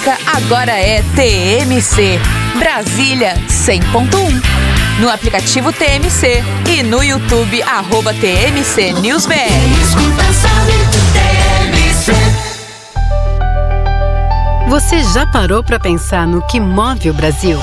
Transamérica agora é TMC. Brasília 100.1. No aplicativo TMC e no YouTube @TMC News BR. Você já parou para pensar no que move o Brasil?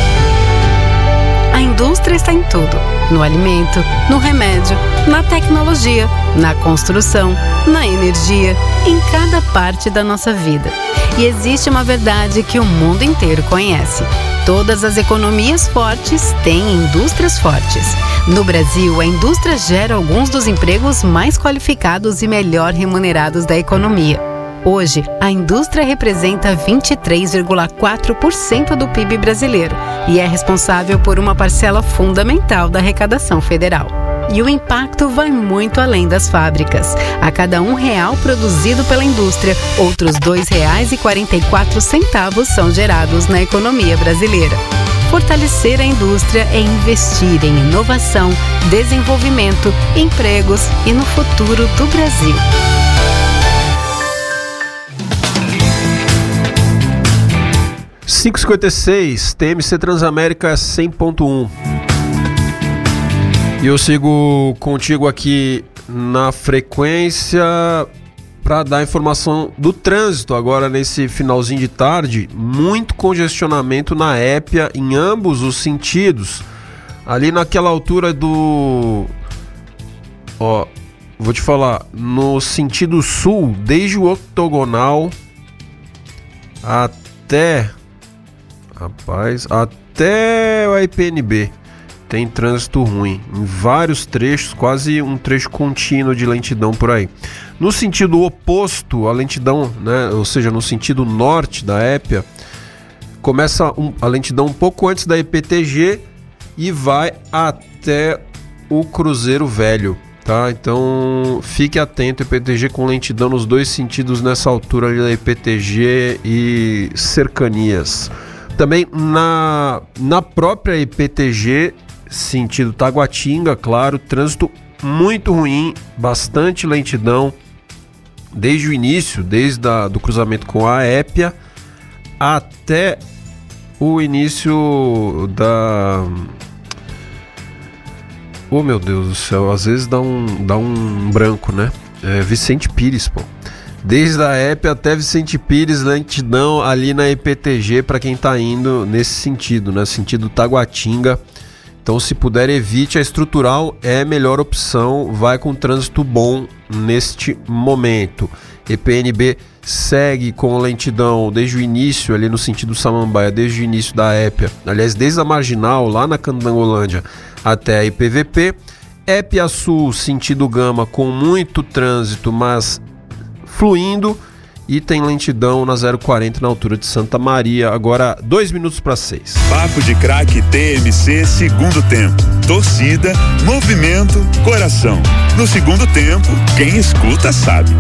A indústria está em tudo. No alimento, no remédio, na tecnologia, na construção, na energia, em cada parte da nossa vida. E existe uma verdade que o mundo inteiro conhece. Todas as economias fortes têm indústrias fortes. No Brasil, a indústria gera alguns dos empregos mais qualificados e melhor remunerados da economia. Hoje, a indústria representa 23,4% do PIB brasileiro e é responsável por uma parcela fundamental da arrecadação federal. E o impacto vai muito além das fábricas. A cada R$1 produzido pela indústria, outros R$2,44 são gerados na economia brasileira. Fortalecer a indústria é investir em inovação, desenvolvimento, empregos e no futuro do Brasil. – 5h56, TMC Transamérica 100.1. E eu sigo contigo aqui na frequência para dar informação do trânsito agora nesse finalzinho de tarde. Muito congestionamento na Épia em ambos os sentidos. Ali naquela altura do... vou te falar, no sentido sul, desde o Octogonal até o IPNB tem trânsito ruim em vários trechos, quase um trecho contínuo de lentidão por aí. No sentido oposto, a lentidão, né, ou seja, no sentido norte da Épia, começa a lentidão um pouco antes da EPTG e vai até o Cruzeiro Velho, tá? Então fique atento, EPTG com lentidão nos dois sentidos nessa altura ali da EPTG e cercanias. Também na própria EPTG, sentido Taguatinga, claro, trânsito muito ruim, bastante lentidão, desde o início, do cruzamento com a Épia, até o início da... Oh, meu Deus do céu, às vezes dá um branco, né? Vicente Pires, pô. Desde a Épia até Vicente Pires, lentidão ali na EPTG para quem tá indo nesse sentido, né? Sentido Taguatinga. Então, se puder, evite. A estrutural é a melhor opção, vai com trânsito bom neste momento. EPNB segue com lentidão desde o início, ali no sentido Samambaia, desde o início da Épia, aliás, desde a Marginal, lá na Candangolândia, até a IPVP. Épia Sul, sentido Gama, com muito trânsito, mas fluindo, e tem lentidão na 040 na altura de Santa Maria. Agora 2:06. Papo de Craque TMC, segundo tempo. Torcida, movimento, coração. No segundo tempo, quem escuta sabe.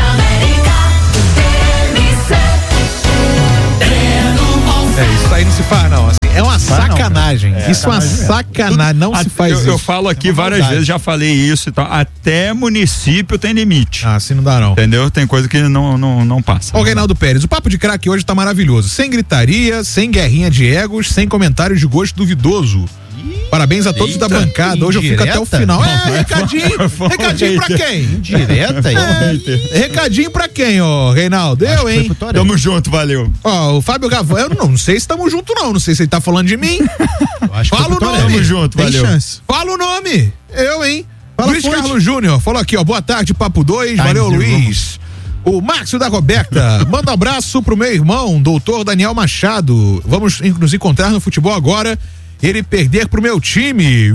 Isso aí não se faz, não. Assim, é uma sacanagem. Isso é uma sacanagem. Não se faz isso. Eu falo aqui várias vezes, já falei isso e tal. Até município tem limite. Assim não dá, não. Entendeu? Tem coisa que não passa. Ô, Reinaldo Pérez, o Papo de Craque hoje tá maravilhoso. Sem gritaria, sem guerrinha de egos, sem comentários de gosto duvidoso. Parabéns a todos da bancada. Hoje indireta? Eu fico até o final. Recadinho pra quem? Indireta? Recadinho pra quem, ó, Reinaldo? Eu, hein? Tamo junto, valeu. Ó, o Fábio Gavão, eu não sei se tamo junto, não. Não sei se ele tá falando de mim. Fala o nome. Tamo junto, valeu. Fala o nome. Eu, hein? Luiz Carlos Júnior falou aqui, ó. Boa tarde, Papo 2. Valeu, Luiz. O Márcio da Roberta, manda um abraço pro meu irmão, doutor Daniel Machado. Vamos nos encontrar no futebol agora. Ele perder pro meu time.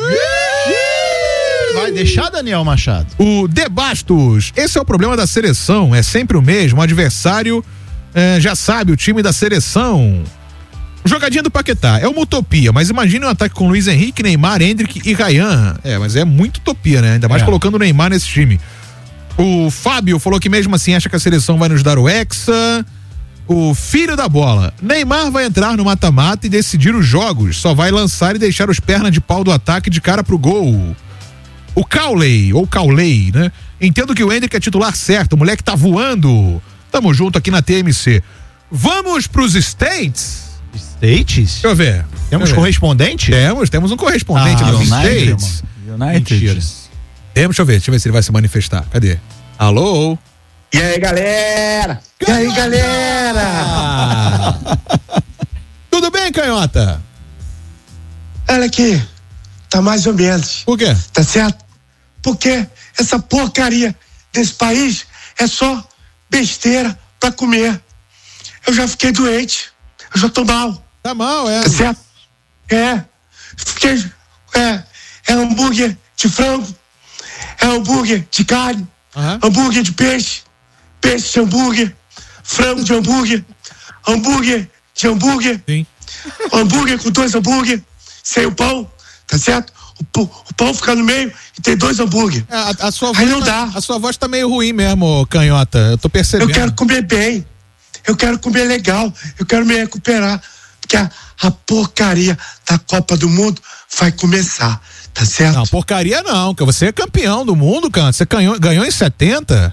Vai deixar Daniel Machado. O De Bastos, esse é o problema da seleção, é sempre o mesmo, o adversário já sabe, o time da seleção. Jogadinha do Paquetá, é uma utopia, mas imagine um ataque com Luiz Henrique, Neymar, Endrick e Ryan. Mas é muito utopia, né? Ainda mais colocando o Neymar nesse time. O Fábio falou que mesmo assim acha que a seleção vai nos dar o Hexa. O filho da bola, Neymar vai entrar no mata-mata e decidir os jogos, só vai lançar e deixar os pernas de pau do ataque de cara pro gol. O Cauley, né? Entendo que o Endrick é titular certo, o moleque tá voando. Tamo junto aqui na TMC. Vamos pros States? States? Deixa eu ver. Temos correspondente? Temos um correspondente Ah, dos United, States. United. Deixa eu ver se ele vai se manifestar. Cadê? Alô? E aí, galera? E aí, galera? Tudo bem, Canhota? Olha aqui, tá mais ou menos. Por quê? Tá certo? Porque essa porcaria desse país é só besteira pra comer. Eu já fiquei doente, eu já tô mal. Tá mal, é. Tá certo? Fiquei, é hambúrguer de frango, é hambúrguer de carne, hambúrguer de peixe, peixe de hambúrguer, frango de hambúrguer, hambúrguer de hambúrguer, sim. Hambúrguer com 2 hambúrguer, sem o pão, tá certo? O pão fica no meio e tem 2 hambúrguer. A sua voz aí não dá. A sua voz tá meio ruim mesmo, Canhota. Eu tô percebendo. Eu quero comer bem, eu quero comer legal, eu quero me recuperar, porque a porcaria da Copa do Mundo vai começar, tá certo? Não, porcaria não, que você é campeão do mundo, cara. Você ganhou em 70.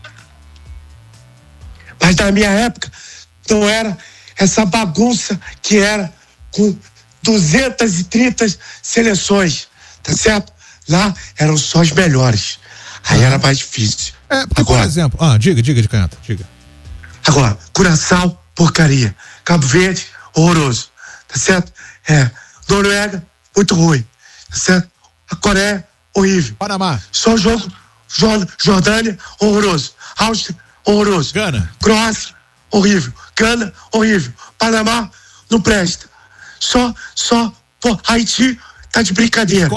Mas na minha época não era essa bagunça que era com 230 seleções, tá certo? Lá eram só os melhores. Aí era mais difícil. Porque, agora, por exemplo, diga de Canhota, diga. Agora, Curaçao, porcaria. Cabo Verde, horroroso, tá certo? Noruega, muito ruim, tá certo? A Coreia, horrível. Panamá. Só jogo, Jordânia, horroroso. Áustria, horroroso. Gana. Croácia, horrível. Gana, horrível. Panamá, não presta. Haiti, tá de brincadeira.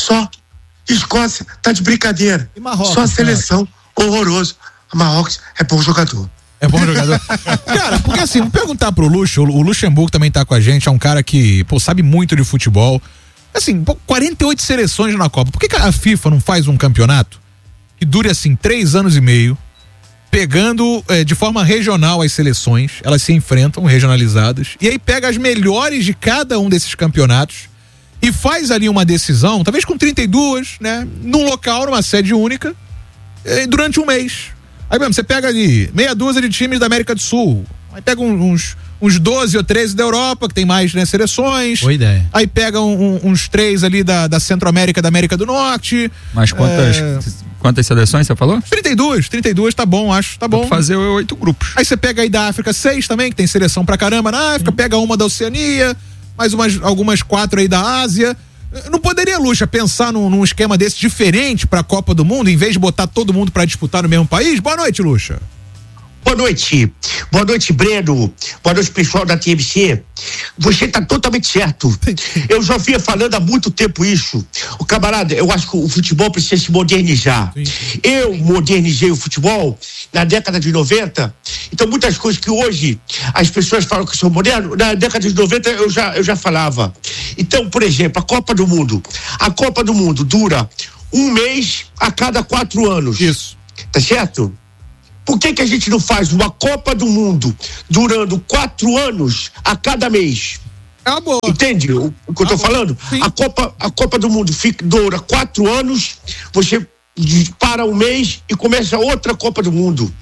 Escócia, tá de brincadeira. E Marrocos, só a seleção, horroroso. A Marrocos é bom jogador. É bom jogador. Cara, porque assim, vou perguntar pro Luxo, o Luxemburgo também tá com a gente, é um cara que, sabe muito de futebol. Assim, 48 seleções na Copa. Por que a FIFA não faz um campeonato que dure assim 3 anos e meio, pegando de forma regional as seleções, elas se enfrentam regionalizadas, e aí pega as melhores de cada um desses campeonatos e faz ali uma decisão, talvez com 32, né, num local, numa sede única, durante um mês. Aí mesmo, você pega ali meia dúzia de times da América do Sul, aí pega uns 12 ou 13 da Europa, que tem mais, né, seleções. Boa ideia. Aí pega uns 3 ali da Centro-América, da América do Norte. Mas quantas seleções você falou? 32, tá bom, acho, tá bom. Pra fazer 8 grupos. Aí você pega aí da África 6 também, que tem seleção pra caramba na África, pega uma da Oceania, mais algumas 4 aí da Ásia. Não poderia, Luxa, pensar num esquema desse diferente pra Copa do Mundo, em vez de botar todo mundo pra disputar no mesmo país? Boa noite, Luxa. Boa noite, Breno. Boa noite, pessoal da TMC. Você tá totalmente certo. Eu já vinha falando há muito tempo isso. O camarada, eu acho que o futebol precisa se modernizar. Sim. Eu modernizei o futebol na década de 90. Então, muitas coisas que hoje as pessoas falam que são moderno, na década de 90 eu já falava. Então, por exemplo, a Copa do Mundo. A Copa do Mundo dura um mês a cada 4 anos. Isso. Tá certo? Por que a gente não faz uma Copa do Mundo durando 4 anos a cada mês? É uma boa. Entende o que eu tô falando? Sim. A Copa do Mundo dura 4 anos, você para um mês e começa outra Copa do Mundo.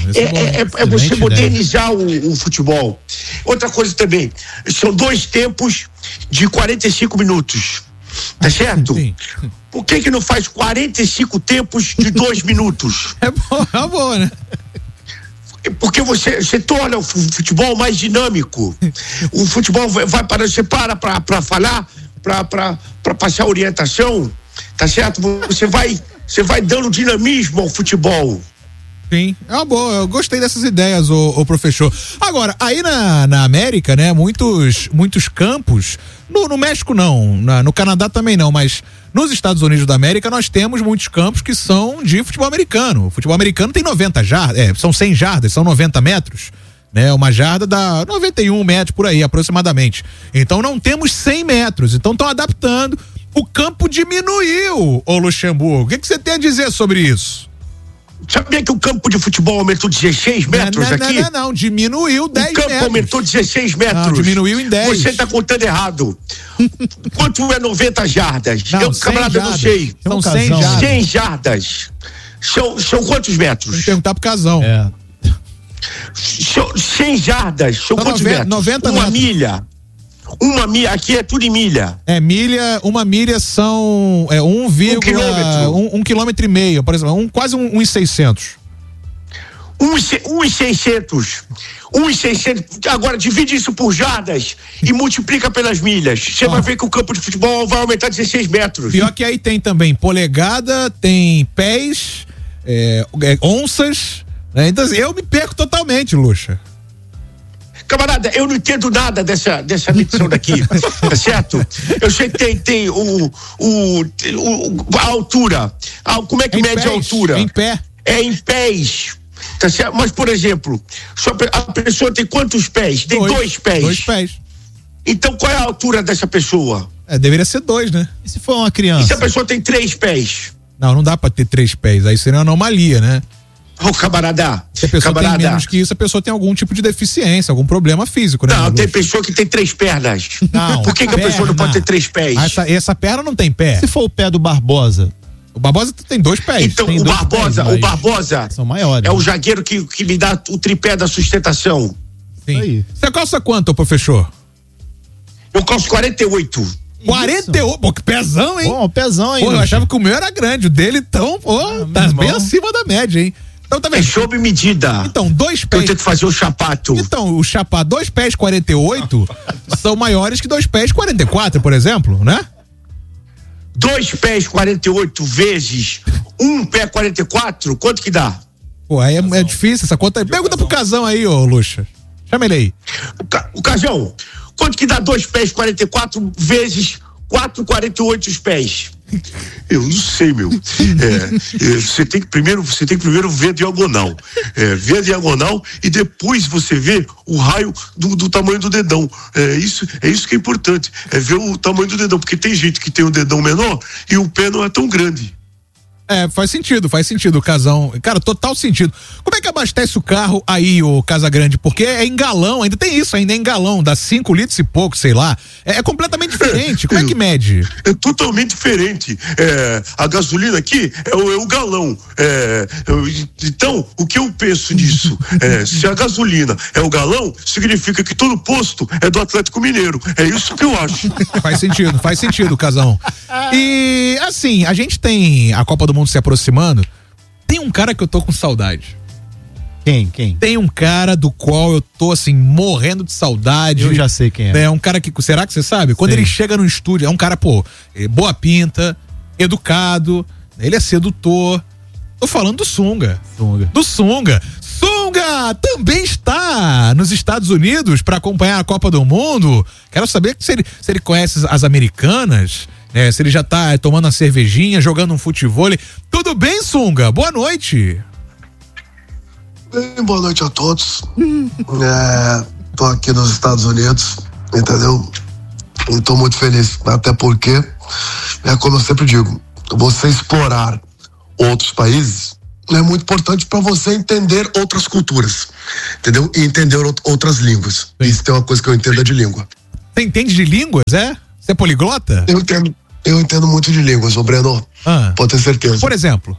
É você modernizar o futebol. Outra coisa também, são 2 tempos de 45 minutos. Tá certo? Sim. Por que não faz 45 tempos de 2 minutos? É boa, né? Porque você torna o futebol mais dinâmico. O futebol vai para, você para falar, para passar orientação, tá certo? Você vai dando dinamismo ao futebol. Sim, é uma boa, eu gostei dessas ideias, ô professor. Agora, aí na América, né, muitos campos, no México não, no Canadá também não, mas nos Estados Unidos da América nós temos muitos campos que são de futebol americano. O futebol americano tem 90 jardas, são 100 jardas, são 90 metros, né, uma jarda dá 91 metros por aí, aproximadamente. Então não temos 100 metros, então estão adaptando, o campo diminuiu, ô Luxemburgo. O que você tem a dizer sobre isso? Sabia que o campo de futebol aumentou 16 metros aqui? Não, diminuiu 10 metros. O campo aumentou 16 metros. Não, diminuiu em 10. Você tá contando errado. Quanto é 90 jardas? Não, eu, camarada, não sei. São 100 jardas. 100 jardas. São quantos metros? Tem que perguntar pro Casão. 100 jardas, são quantos 90, metros? 90 uma metros. milha. Uma milha, aqui é tudo em milha. Uma milha são 1,5 km, por exemplo, quase 1,600. 1,600. Agora divide isso por jardas e multiplica pelas milhas. Você vai ver que o campo de futebol vai aumentar 16 metros. Pior que aí tem também polegada, tem pés, onças, né? Então assim, eu me perco totalmente, Lucha. Camarada, eu não entendo nada dessa medição daqui, tá certo? Eu sei que tem a altura. Como é que mede a altura? Em pé. É em pés. Tá certo? Mas, por exemplo, a pessoa tem quantos pés? Tem 2 pés. 2 pés. Então, qual é a altura dessa pessoa? Deveria ser 2, né? E se for uma criança? E se a pessoa tem 3 pés? Não dá pra ter 3 pés. Aí seria uma anomalia, né? Ô, camarada. Se a pessoa tem menos que isso, a pessoa tem algum tipo de deficiência, algum problema físico, né? Não, tem pessoa que tem 3 pernas. Não. Por que a pessoa não pode ter 3 pés? Essa perna não tem pé. Se for o pé do Barbosa? O Barbosa tem 2 pés. Então, tem o 2 Barbosa, pés, o Barbosa são maiores. É o zagueiro que me dá o tripé da sustentação. Sim. Aí. Você calça quanto, professor? Eu calço 48. 48? Pô, que pezão, hein? Bom, pezão, hein? Pô, eu achava que o meu era grande, o dele, então, tá bem acima da média, hein? Então, tá vendo? É sob medida. Então, 2 pés. Eu tenho que fazer o chapato. Então, o chapato, 2 pés 48 são maiores que 2 pés 44, por exemplo, né? 2 pés 48 vezes 1 pé 44, quanto que dá? Pô, aí é difícil essa conta aí. Pergunta pro Casão aí, ô Lucha. Chama ele aí. O Casão, quanto que dá 2 pés 44 vezes 4,48 os pés? Eu não sei, meu. Você tem que primeiro ver a diagonal. Ver a diagonal e depois você vê o raio do tamanho do dedão. É isso que é importante. É ver o tamanho do dedão, porque tem gente que tem um dedão menor e o pé não é tão grande. Faz sentido, Casão. Cara, total sentido. Como é que abastece o carro aí, ô Casagrande? Porque é em galão, ainda tem isso, ainda é em galão, dá 5 litros e pouco, sei lá. É completamente diferente. Como é que mede? É totalmente diferente. A gasolina aqui é o galão. Então, o que eu penso disso? Se a gasolina é o galão, significa que todo posto é do Atlético Mineiro. É isso que eu acho. Faz sentido, Casão. E, assim, a gente tem a Copa do Mundo se aproximando. Tem um cara que eu tô com saudade. Quem? Tem um cara do qual eu tô, assim, morrendo de saudade. Eu já sei quem é. É um cara que, será que você sabe? Quando ele chega no estúdio, é um cara, boa pinta, educado, ele é sedutor. Tô falando do Sunga. Do Sunga. Sunga também está nos Estados Unidos para acompanhar a Copa do Mundo. Quero saber se ele conhece as americanas, né? Se ele já tá tomando uma cervejinha, jogando um futevôlei. Tudo bem, Sunga? Boa noite. Boa noite a todos. Tô aqui nos Estados Unidos, entendeu? E tô muito feliz, até porque, como eu sempre digo, você explorar outros países é muito importante para você entender outras culturas, entendeu? E entender outras línguas. Isso tem uma coisa que eu entendo, é de língua. Você entende de línguas, é? Você é poliglota? Eu entendo muito de línguas, ô Breno. Pode ter certeza. Por exemplo?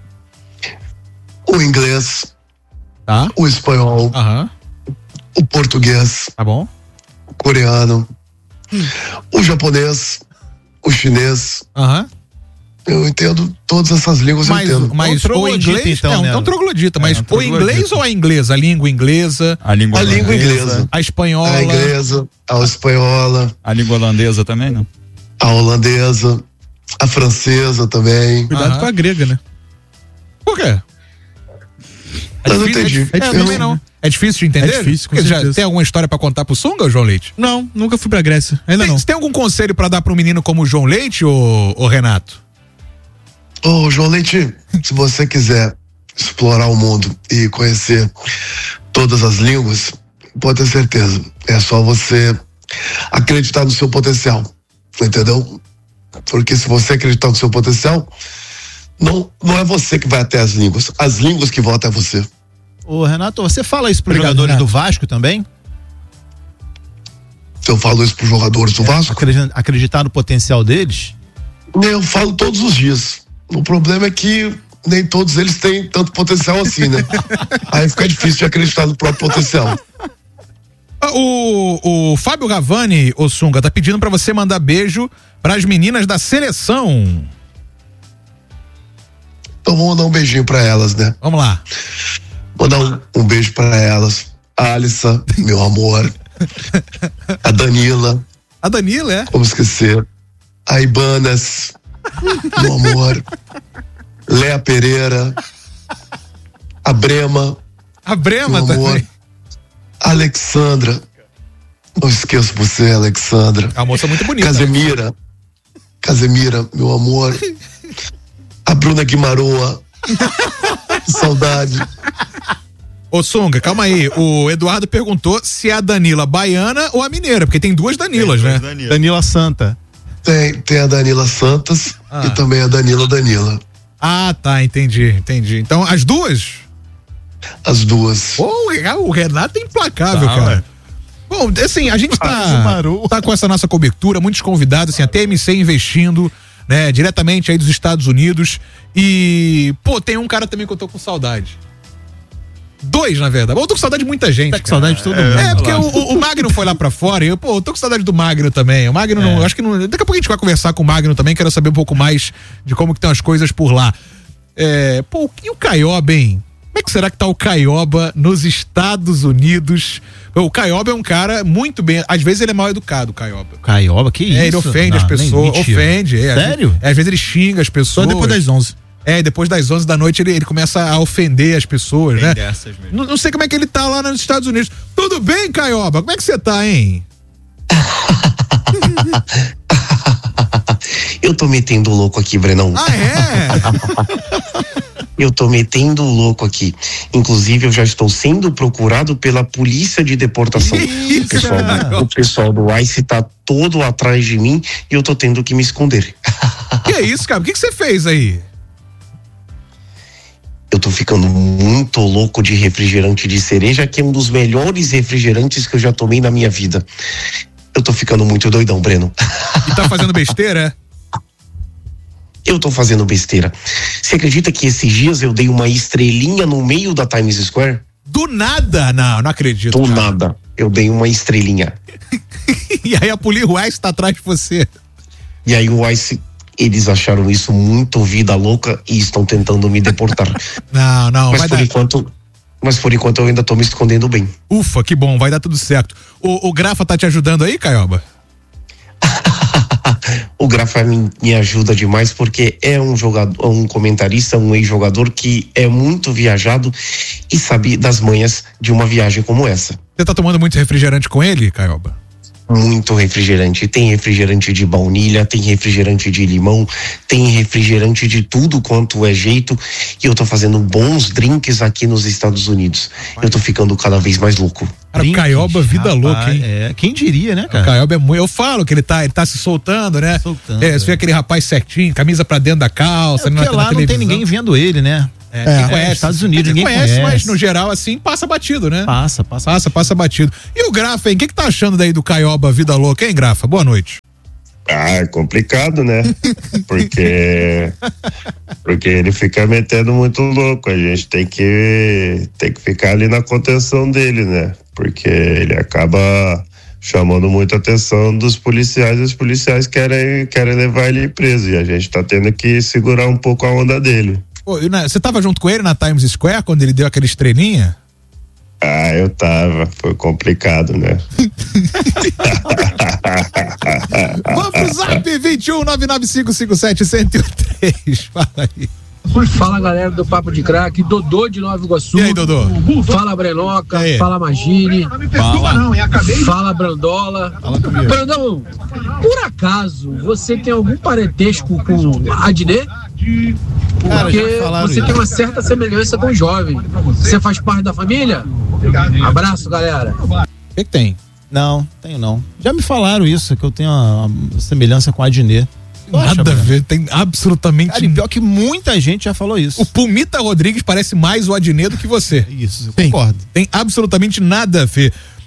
O inglês, tá? O espanhol, o português, tá bom? O coreano, o japonês, o chinês. Eu entendo todas essas línguas, eu entendo. Mas o inglês, então, é um troglodita, mas o inglês ou a inglesa? A língua inglesa? A língua inglesa. A espanhola? A inglesa, a espanhola. A língua holandesa também, não? A holandesa, a francesa também. Cuidado com a grega, né? Por quê? Eu não entendi. Também não. É difícil de entender? É difícil, com já certeza. tem alguma história pra contar pro Sunga, João Leite? Não, nunca fui pra Grécia. Ainda não. Você tem algum conselho pra dar pra um menino como o João Leite, ou Renato? Ô, João Leite, se você quiser explorar o mundo e conhecer todas as línguas, pode ter certeza. É só você acreditar no seu potencial, entendeu? Porque se você acreditar no seu potencial, não é você que vai até as línguas que vão até você. Ô, Renato, você fala isso para os jogadores do Vasco também? Se eu falo isso para os jogadores do Vasco? Acreditar no potencial deles? Eu falo todos os dias. O problema é que nem todos eles têm tanto potencial assim, né? Aí fica difícil de acreditar no próprio potencial. O Fábio Ravani, ô Sunga, tá pedindo pra você mandar beijo pras meninas da seleção. Então vamos mandar um beijinho pra elas, né? Vamos lá. Vou dar um beijo pra elas. A Alissa, meu amor. A Danila. A Danila, é? Como esquecer? A Ibanas, meu amor. Léa Pereira. A Brema. A Brema meu amor. também. Alexandra. Não esqueço você, Alexandra. É uma moça muito bonita. Casemira, meu amor. A Bruna Guimarães. Que saudade. Ô Sunga, calma aí. O Eduardo perguntou se é a Danila baiana ou a mineira, porque tem duas Danilas, né? Danila Santa. Tem a Danila Santos e também a Danila. Ah, tá, entendi. Então, as duas? As duas. O Renato é implacável, cara. Bom, assim, a gente tá com essa nossa cobertura, muitos convidados, assim, a TMC investindo, né, diretamente aí dos Estados Unidos. E, pô, tem um cara também que eu tô com saudade. Dois, na verdade. Eu tô com saudade de muita gente. Tá com saudade de todo mundo. É, porque o Magno foi lá pra fora e eu tô com saudade do Magno também. O Magno não, acho que não. Daqui a pouco a gente vai conversar com o Magno também, quero saber um pouco mais de como que estão as coisas por lá. E o Caioba, hein? Como é que será que tá o Caioba nos Estados Unidos? O Caioba é um cara muito bem, às vezes ele é mal educado, o Caioba. Caioba, que isso? Ele ofende as pessoas, ofende. Sério? Às vezes ele xinga as pessoas. Só depois das 11. Depois das 11 da noite ele começa a ofender as pessoas, né? Dessas mesmo. Não sei como é que ele tá lá nos Estados Unidos. Tudo bem, Caioba? Como é que você tá, hein? Eu tô metendo louco aqui, Brenão. Ah, é? Eu tô metendo louco aqui. Inclusive, eu já estou sendo procurado pela polícia de deportação. O pessoal do ICE tá todo atrás de mim e eu tô tendo que me esconder. Que é isso, cara? O que você fez aí? Eu tô ficando muito louco de refrigerante de cereja, que é um dos melhores refrigerantes que eu já tomei na minha vida. Eu tô ficando muito doidão, Breno. E tá fazendo besteira, é? Eu tô fazendo besteira. Você acredita que esses dias eu dei uma estrelinha no meio da Times Square? Do nada? Não acredito. Do nada. Eu dei uma estrelinha. E aí o ICE tá atrás de você. E aí o ICE, eles acharam isso muito vida louca e estão tentando me deportar. Não, Mas por enquanto eu ainda tô me escondendo bem. Ufa, que bom, vai dar tudo certo. O Grafa tá te ajudando aí, Caioba? O Grafa me ajuda demais porque é um jogador, um comentarista, um ex-jogador que é muito viajado e sabe das manhas de uma viagem como essa. Você tá tomando muito refrigerante com ele, Caioba? Muito refrigerante. Tem refrigerante de baunilha, tem refrigerante de limão, tem refrigerante de tudo quanto é jeito. E eu tô fazendo bons drinks aqui nos Estados Unidos. Eu tô ficando cada vez mais louco. Cara, o Caioba, vida louca, hein? Quem diria, né, cara? O Caioba é muito. Eu falo que ele tá se soltando, né? Você vê aquele rapaz certinho, camisa pra dentro da calça. Porque lá não tem ninguém vendo ele, né? Quem conhece, Estados Unidos, ninguém conhece, mas no geral, assim, passa batido, né? Passa batido. E o Grafa, hein? O que tá achando daí do Caioba, vida louca, hein, Grafa? Boa noite. É complicado, né? Porque ele fica metendo muito louco. A gente tem que ficar ali na contenção dele, né? Porque ele acaba chamando muita atenção dos policiais e os policiais querem levar ele preso. E a gente tá tendo que segurar um pouco a onda dele. Você tava junto com ele na Times Square quando ele deu aquela estrelinha? Eu tava, foi complicado, né? Vamos pro Zap 21-99557-1013. Fala aí. Fala, galera do Papo de Crack, Dodô de Nova Iguaçu. E aí, Dodô? Fala, Brenoca, fala Magine, fala Brandola. Brandão, por acaso você tem algum parentesco com Adnet? Porque você tem uma certa semelhança com o jovem. Você faz parte da família? Abraço, galera. O que tem? Não, tenho não. Já me falaram isso, que eu tenho uma semelhança com a Adnet. Nada a ver, tem absolutamente. Cara, pior que muita gente já falou isso. O Pumita Rodrigues parece mais o Adnet do que você. Isso, eu concordo. Tem absolutamente nada a ver.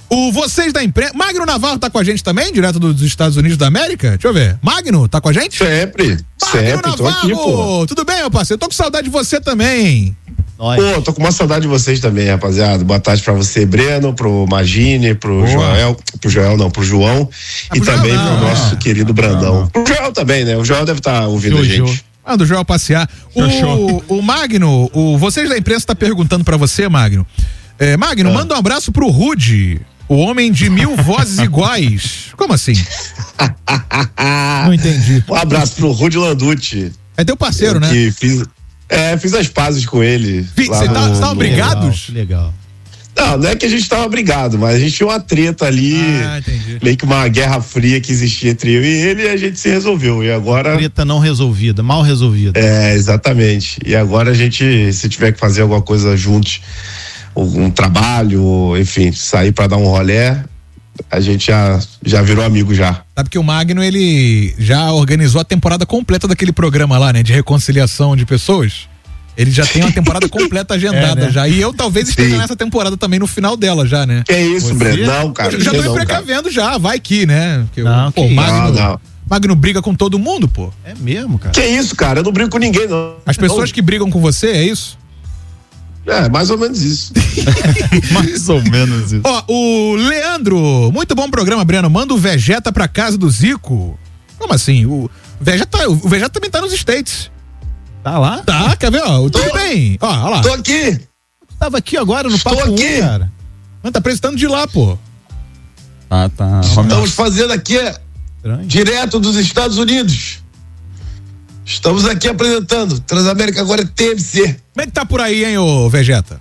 Vocês da imprensa. Magno Navarro tá com a gente também, direto dos Estados Unidos da América? Deixa eu ver. Magno, tá com a gente? Sempre. Magno Navarro, tô aqui, pô. Tudo bem, meu parceiro? Eu tô com saudade de você também. Pô, tô com uma saudade de vocês também, rapaziada. Boa tarde pra você, Breno, pro Magine, pro Joel. Pro João. E também pro nosso querido Brandão. Pro Joel também, né? O Joel deve estar ouvindo a gente. Manda o Joel passear. O Magno, vocês da imprensa tá perguntando pra você, Magno. Magno, manda um abraço pro Rude, o homem de 1000 vozes iguais. Como assim? Não entendi. Um abraço pro Rude Landucci. É teu parceiro, né? Que fiz as pazes com ele. Vocês estavam brigados? Legal. Não é que a gente tava brigado, mas a gente tinha uma treta ali, meio que uma guerra fria que existia entre eu e ele, e a gente se resolveu, e agora... Treta não resolvida, mal resolvida. Exatamente, e agora a gente, se tiver que fazer alguma coisa juntos, um trabalho, enfim, sair pra dar um rolê, a gente já virou amigo já. Sabe que o Magno, ele já organizou a temporada completa daquele programa lá, né, de reconciliação de pessoas. Ele já tem uma temporada completa agendada, né? Já. E eu talvez esteja nessa temporada também no final dela já, né? Que isso, Breno? Não, cara. Eu já tô me precavendo já, vai que, né? Porque o Magno briga com todo mundo, pô. É mesmo, cara? Que isso, cara? Eu não brigo com ninguém, não. As pessoas que brigam com você, é isso? Mais ou menos isso. Mais ou menos isso. Ó, o Leandro, muito bom programa, Breno. Manda o Vegeta pra casa do Zico. Como assim? O Vegeta também tá nos States. Tá lá? Tá, quer ver, ó? Tudo bem. Ó, olha lá. Tô aqui. Tu tava aqui agora no Papo 1, cara. Mano, tá apresentando de lá, pô. Tá. Estamos fazendo aqui direto dos Estados Unidos. Estamos aqui apresentando. Transamérica agora é TMC. Como é que tá por aí, hein, ô Vegeta?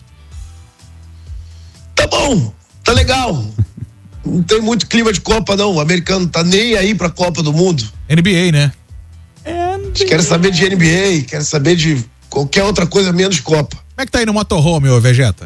Tá bom, tá legal. Não tem muito clima de Copa, não. O americano tá nem aí pra Copa do Mundo. NBA, né? Quero saber de NBA, quero saber de qualquer outra coisa menos Copa. Como é que tá aí no motorhome, ô Vegeta?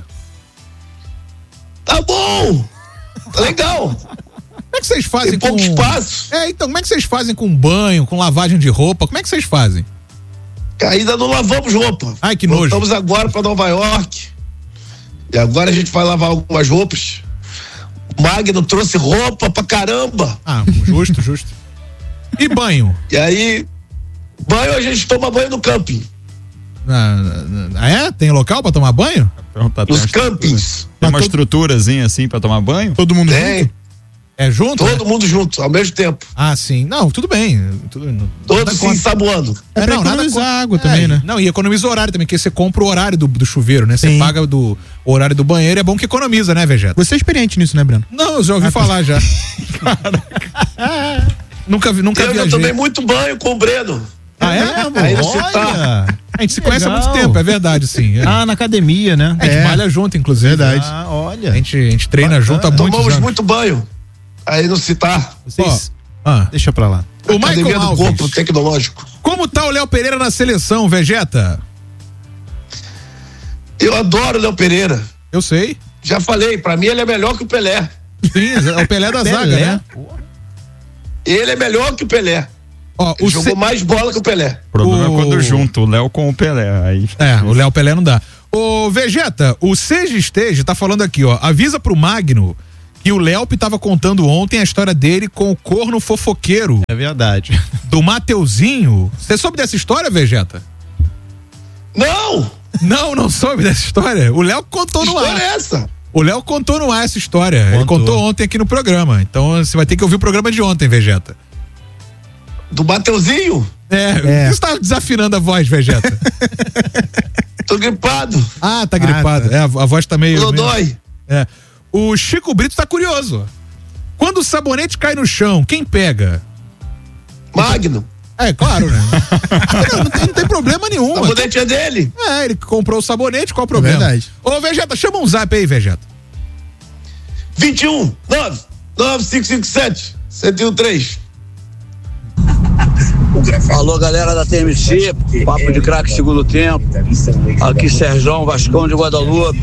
Tá bom, tá legal. Como é que vocês fazem tem pouco espaço. Então, como é que vocês fazem com banho, com lavagem de roupa? Como é que vocês fazem? Ainda não lavamos roupa. Ai, que nojo. Voltamos agora pra Nova York. E agora a gente vai lavar algumas roupas. O Magno trouxe roupa pra caramba. Justo. E banho? E aí, banho a gente toma banho no camping. Tem local pra tomar banho? Nos campings. Tem uma estruturazinha assim pra tomar banho? Todo mundo junto? É junto? Todo mundo junto, ao mesmo tempo. Sim. Não, tudo bem. Todos se ensaboando. Não, nada água também, né? Não, e economiza o horário também, porque você compra o horário do chuveiro, né? Você paga o horário do banheiro, é bom que economiza, né, Vegeta? Você é experiente nisso, né, Breno? Não, eu já ouvi falar já. Nunca eu viajei. Eu tomei muito banho com o Breno. Aí você tá. A gente se conhece há muito tempo, é verdade, sim. Na academia, né? A gente malha junto, inclusive. Verdade. Olha. A gente treina junto há muitos anos. Tomamos muito banho. Aí não citar. Deixa pra lá. O Michael Alves. Do corpo tecnológico. Como tá o Léo Pereira na seleção, Vegeta? Eu adoro o Léo Pereira. Eu sei. Já falei, pra mim ele é melhor que o Pelé. Sim, é o Pelé da zaga, né? Ele é melhor que o Pelé. Ele jogou mais bola que o Pelé. O problema é quando junto o Léo com o Pelé. Aí o Léo Pelé não dá. Ô, Vegeta, o Seja Esteja tá falando aqui, ó. Avisa pro Magno que o Léo tava contando ontem a história dele com o corno fofoqueiro. É verdade. Do Mateuzinho. Você soube dessa história, Vegeta? Não! Não soube dessa história? O Léo contou no ar. Que história é essa? O Léo contou no ar essa história. Ele contou ontem aqui no programa. Então você vai ter que ouvir o programa de ontem, Vegeta. Do Mateuzinho? Por que você tá desafinando a voz, Vegeta? Tô gripado. Tá gripado. Tá. A voz tá meio... Dói. O Chico Brito tá curioso. Quando o sabonete cai no chão, quem pega? Magno. Claro, né? não tem problema nenhum. O sabonete é dele. Ele comprou o sabonete, qual o problema? Verdade. Ô, Vegeta, chama um zap aí, Vegeta. 21 99557 1013. Alô, galera da TMC, Papo de Craque segundo tempo. Aqui Serjão Vascão de Guadalupe.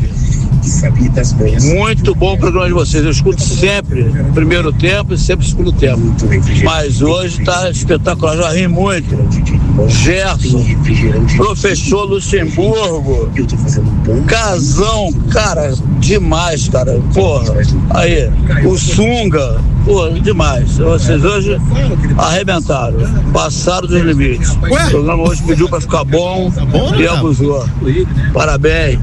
Muito bom o programa de vocês. Eu escuto sempre primeiro tempo e sempre segundo tempo. Mas hoje tá espetacular, já ri muito. Gerson, professor Luxemburgo, Casão, cara, demais, cara, porra, aí, o Sunga, porra, demais, vocês hoje arrebentaram, passaram dos limites, o programa hoje pediu pra ficar bom e abusou, parabéns.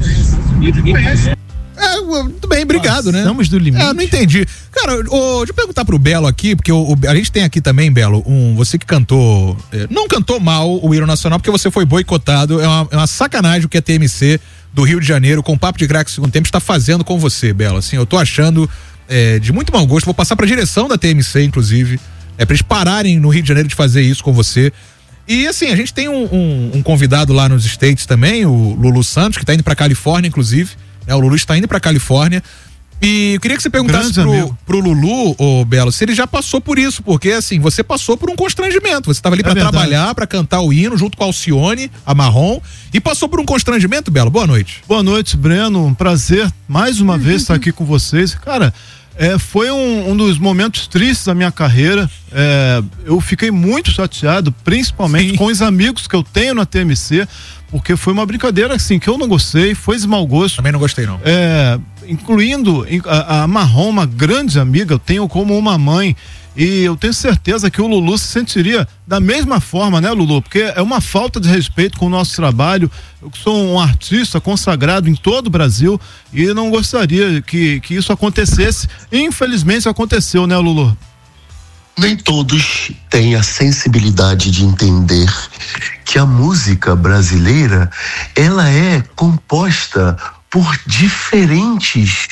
Muito bem, obrigado, né? Estamos do limite. Não entendi. Cara, deixa eu perguntar pro Belo aqui, porque a gente tem aqui também, Belo, você que cantou, não cantou mal o hino nacional, porque você foi boicotado, é uma sacanagem o que a TMC do Rio de Janeiro, com o Papo de Craque Segundo Tempo, está fazendo com você, Belo. Assim, eu tô achando de muito mau gosto, vou passar pra direção da TMC, inclusive, pra eles pararem no Rio de Janeiro de fazer isso com você. E assim, a gente tem um convidado lá nos States também, o Lulu Santos, que tá indo pra Califórnia, inclusive. O Lulu está indo pra Califórnia. E eu queria que você perguntasse pro Lulu, Belo, se ele já passou por isso, porque assim, você passou por um constrangimento. Você estava ali pra trabalhar, pra cantar o hino junto com a Alcione, a Marrom, e passou por um constrangimento, Belo. Boa noite. Boa noite, Breno. Um prazer mais uma vez estar aqui com vocês. Cara, foi um dos momentos tristes da minha carreira. Eu fiquei muito chateado, principalmente com os amigos que eu tenho na TMC, porque foi uma brincadeira assim que eu não gostei, foi de mau gosto. Também não gostei, não. Incluindo a Marrom, uma grande amiga, eu tenho como uma mãe. E eu tenho certeza que o Lulu se sentiria da mesma forma, né, Lulu? Porque é uma falta de respeito com o nosso trabalho. Eu sou um artista consagrado em todo o Brasil e não gostaria que isso acontecesse. Infelizmente aconteceu, né, Lulu? Nem todos têm a sensibilidade de entender que a música brasileira, ela é composta por diferentes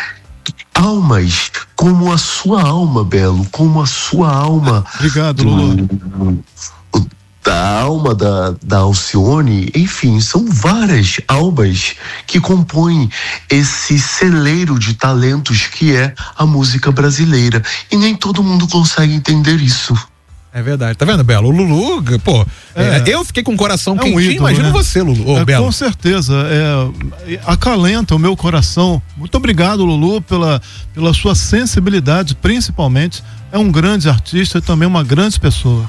almas, como a sua alma, Belo, como a sua alma. Obrigado, Lulu. Da alma da Alcione, enfim, são várias almas que compõem esse celeiro de talentos que é a música brasileira. E nem todo mundo consegue entender isso. É verdade, tá vendo, Belo? O Lulu, pô, eu fiquei com o coração quentinho, ídolo, imagina, né? Você, Lulu. Belo. Com certeza, acalenta o meu coração. Muito obrigado, Lulu, pela sua sensibilidade, principalmente. É um grande artista e também uma grande pessoa.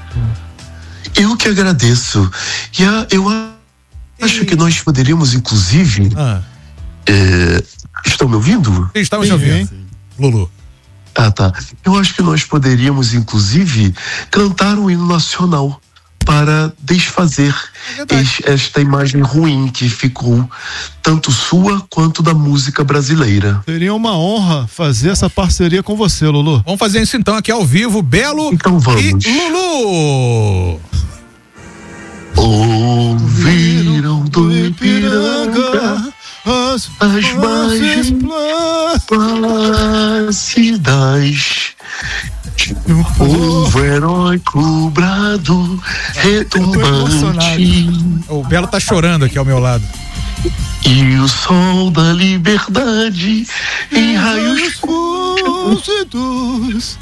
Eu que agradeço. E eu acho que nós poderíamos, inclusive. Estão me ouvindo? Estamos me ouvindo, Lulu. Tá. Eu acho que nós poderíamos, inclusive, cantar um hino nacional para desfazer esta imagem ruim que ficou, tanto sua quanto da música brasileira. Seria uma honra fazer essa parceria com você, Lulu. Vamos fazer isso então aqui ao vivo, Belo então vamos. E Lulu. Ouviram do Ipiranga as margens plácidas de um povo heróico brado retumbante. O Belo tá chorando aqui ao meu lado. E o sol da liberdade em raios lúcidos.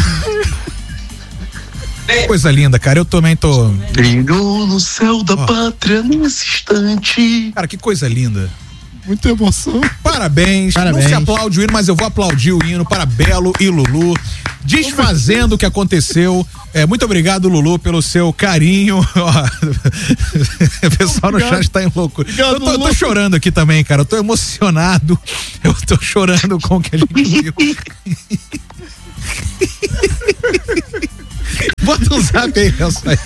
Coisa linda, cara, eu também tô... Brilhou no céu da pátria nesse instante. Cara, que coisa linda. Muita emoção. Parabéns. Não se aplaude o hino, mas eu vou aplaudir o hino para Belo e Lulu, desfazendo o que aconteceu. Muito obrigado, Lulu, pelo seu carinho. O pessoal no chat tá em loucura. Eu tô chorando aqui também, cara. Eu tô emocionado. Eu tô chorando com o que a gente viu. Bota um zap aí,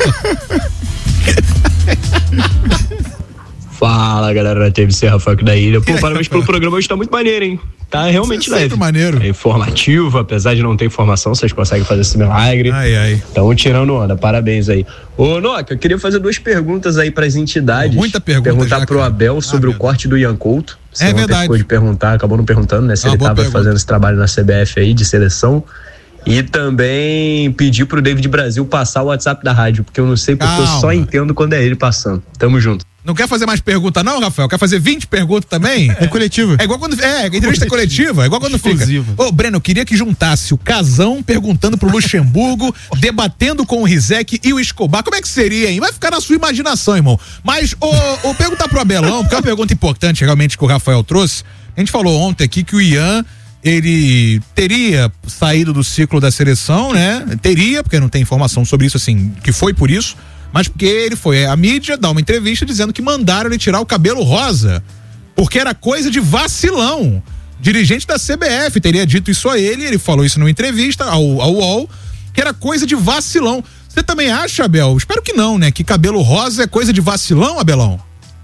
Fala, galera da TMC, Rafael aqui da Ilha. Pô, parabéns pelo programa, hoje tá muito maneiro, hein? Tá realmente leve. Maneiro. É informativo, apesar de não ter informação, vocês conseguem fazer esse milagre. Então, tirando onda, parabéns aí. Ô, Noca, eu queria fazer 2 perguntas aí pras entidades. Muita pergunta. Perguntar pro Abel sobre o corte do Ian Couto. É verdade. Ficou de perguntar, acabou não perguntando, né? Se ele tava fazendo esse trabalho na CBF aí, de seleção. E também pedir pro David Brasil passar o WhatsApp da rádio, porque eu não sei, porque eu só entendo quando é ele passando. Tamo junto. Não quer fazer mais pergunta não, Rafael? Quer fazer 20 perguntas também? É coletiva. É igual quando... entrevista coletiva. É igual quando exclusiva. Fica. Ô, Breno, eu queria que juntasse o Casão perguntando pro Luxemburgo, debatendo com o Rizek e o Escobar. Como é que seria, hein? Vai ficar na sua imaginação, irmão. Mas, perguntar pro Abelão, porque é uma pergunta importante realmente que o Rafael trouxe. A gente falou ontem aqui que o Ian, ele teria saído do ciclo da seleção, né? Teria, porque não tem informação sobre isso, assim, que foi por isso. mas porque ele foi à mídia dar uma entrevista dizendo que mandaram ele tirar o cabelo rosa, porque era coisa de vacilão. Dirigente da CBF teria dito isso a ele falou isso numa entrevista ao UOL, que era coisa de vacilão. Você também acha, Abel? Espero que não, né? Que cabelo rosa é coisa de vacilão, Abelão?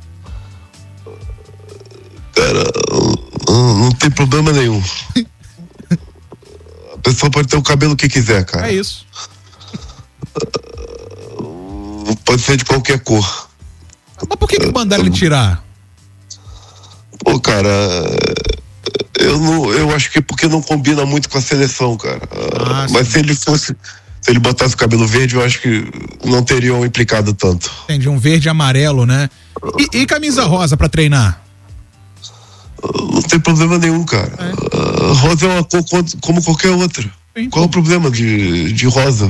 Cara, não tem problema nenhum. A pessoa pode ter o cabelo que quiser, cara. É isso. Pode ser de qualquer cor. Mas por que mandaram ele tirar? Pô, cara, eu acho que porque não combina muito com a seleção, cara. Mas se ele botasse o cabelo verde, eu acho que não teriam implicado tanto. Entendi, um verde e amarelo, né? E camisa rosa pra treinar? Não tem problema nenhum, cara. Rosa é uma cor como qualquer outra. Sim. Qual é o problema de rosa?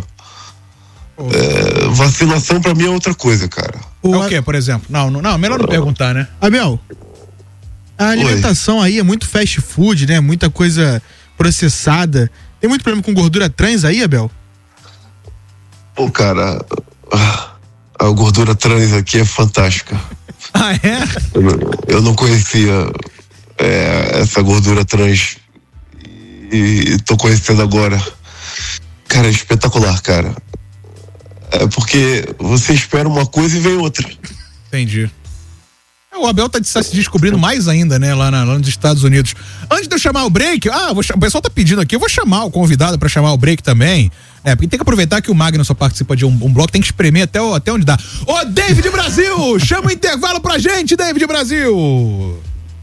Vacilação pra mim é outra coisa, cara. É o quê, por exemplo? Não, melhor não perguntar, né? Abel, a alimentação aí é muito fast food, né? Muita coisa processada. Tem muito problema com gordura trans aí, Abel? Pô, cara, a gordura trans aqui é fantástica. Ah, é? Eu não conhecia essa gordura trans e tô conhecendo agora. Cara, é espetacular, cara. É porque você espera uma coisa e vem outra. Entendi. O Abel tá se descobrindo mais ainda, né, lá nos Estados Unidos. Antes de eu chamar o break, o pessoal tá pedindo aqui, eu vou chamar o convidado pra chamar o break também, porque tem que aproveitar que o Magno só participa de um bloco, tem que espremer até onde dá. Ô, David Brasil, chama o intervalo pra gente, David Brasil.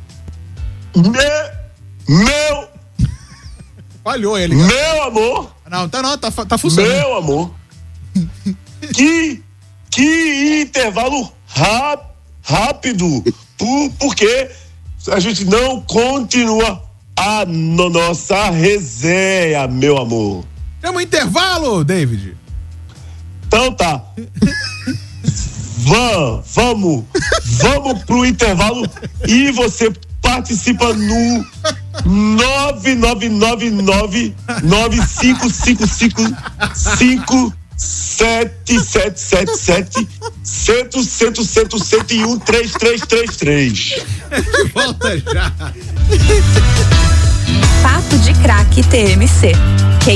Meu falhou ele. Meu amor. Não, tá funcionando. Meu amor. Que intervalo rápido, porque a gente não continua a nossa resenha, meu amor. Chama o intervalo, David. Então tá. Vamos pro intervalo e você participa no 9999555 7777 101 3333. Volta já. Papo de Craque TMC.